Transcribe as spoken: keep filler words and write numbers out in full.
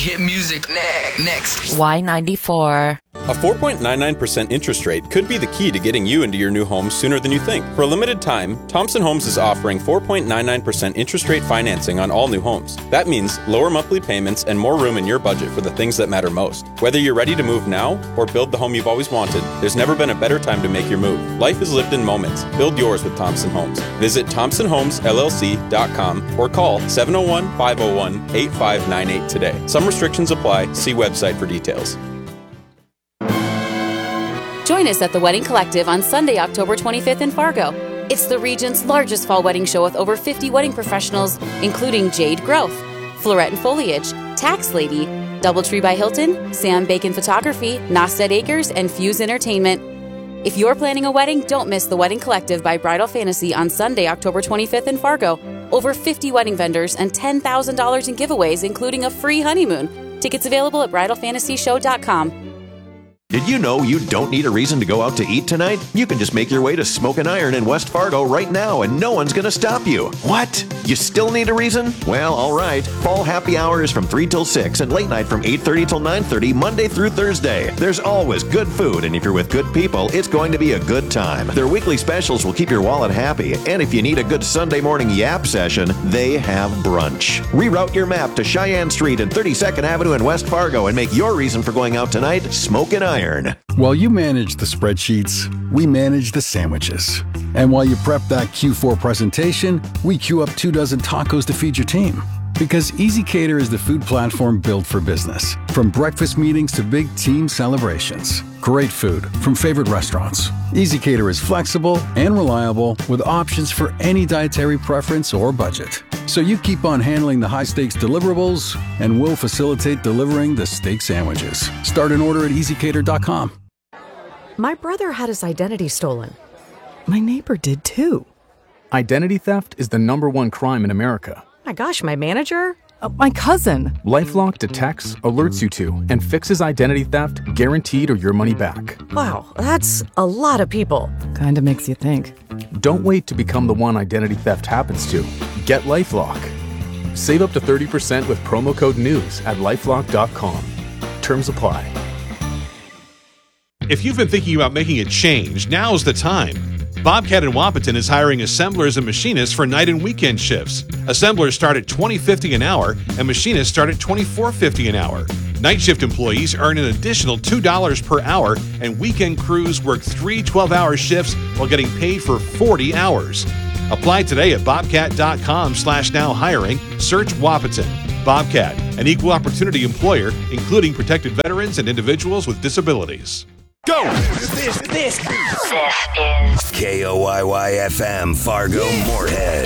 Hit music ne- next. Y ninety-four. A four point nine nine percent interest rate could be the key to getting you into your new home sooner than you think. For a limited time, Thompson Homes is offering four point nine nine percent interest rate financing on all new homes. That means lower monthly payments and more room in your budget for the things that matter most. Whether you're ready to move now or build the home you've always wanted, there's never been a better time to make your move. Life is lived in moments. Build yours with Thompson Homes. Visit thompson homes l l c dot com or call seven oh one, five oh one, eight five nine eight today. Some restrictions apply. See website for details. Join us at the Wedding Collective on Sunday, October twenty-fifth in Fargo. It's the region's largest fall wedding show with over fifty wedding professionals, including Jade Growth, Florette and Foliage, Tax Lady, Doubletree by Hilton, Sam Bacon Photography, Nosted Acres, and Fuse Entertainment. If you're planning a wedding, don't miss the Wedding Collective by Bridal Fantasy on Sunday, October twenty-fifth in Fargo. Over fifty wedding vendors and ten thousand dollars in giveaways, including a free honeymoon. Tickets available at bridal fantasy show dot com. Did you know you don't need a reason to go out to eat tonight? You can just make your way to Smoke and Iron in West Fargo right now and no one's going to stop you. What? You still need a reason? Well, all right. Fall happy hour is from three till six and late night from eight thirty till nine thirty, Monday through Thursday. There's always good food, and if you're with good people, it's going to be a good time. Their weekly specials will keep your wallet happy, and if you need a good Sunday morning yap session, they have brunch. Reroute your map to Cheyenne Street and thirty-second Avenue in West Fargo and make your reason for going out tonight Smoke and Iron. While you manage the spreadsheets, we manage the sandwiches. And while you prep that Q four presentation, we queue up two dozen tacos to feed your team. Because EasyCater is the food platform built for business. From breakfast meetings to big team celebrations. Great food from favorite restaurants. EasyCater is flexible and reliable with options for any dietary preference or budget. So you keep on handling the high-stakes deliverables, and we'll facilitate delivering the steak sandwiches. Start an order at easy cater dot com. My brother had his identity stolen. My neighbor did too. Identity theft is the number one crime in America. My gosh, my manager? Uh, my cousin. LifeLock detects, alerts you to, and fixes identity theft guaranteed or your money back. Wow, that's a lot of people. Kinda makes you think. Don't wait to become the one identity theft happens to. Get LifeLock. Save up to thirty percent with promo code NEWS at lifelock dot com. Terms apply. If you've been thinking about making a change, now's the time. Bobcat in Wapaton is hiring assemblers and machinists for night and weekend shifts. Assemblers start at twenty dollars and fifty cents an hour, and machinists start at twenty-four dollars and fifty cents an hour. Night shift employees earn an additional two dollars per hour, and weekend crews work three twelve-hour shifts while getting paid for forty hours. Apply today at bobcat.com slash now hiring. Search Wapaton. Bobcat, an equal opportunity employer, including protected veterans and individuals with disabilities. Go! This, this, this is K O Y Y F M, Fargo, Moorhead.